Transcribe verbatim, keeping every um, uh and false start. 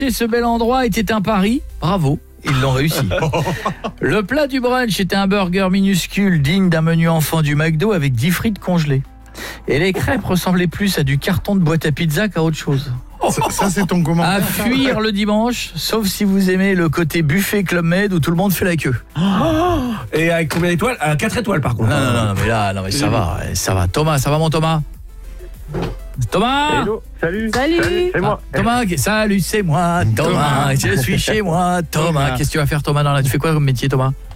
Et ce bel endroit était un pari. Bravo, ils l'ont réussi. Le plat du brunch était un burger minuscule digne d'un menu enfant du McDo avec dix frites congelées. Et les crêpes ressemblaient plus à du carton de boîte à pizza qu'à autre chose. Ça, ça c'est ton commentaire. À fuir le dimanche, sauf si vous aimez le côté buffet Club Med où tout le monde fait la queue. Et avec combien d'étoiles? À quatre étoiles par contre. Non, non, non, non, mais là, non, mais ça va, ça va. Thomas, ça va mon Thomas? Thomas. Hello, salut. Salut. Salut, c'est moi. Ah, Thomas, salut, c'est moi, Thomas. Thomas. Je suis chez moi, Thomas. Thomas. Qu'est-ce que tu vas faire, Thomas, dans la... Tu fais quoi comme métier, Thomas?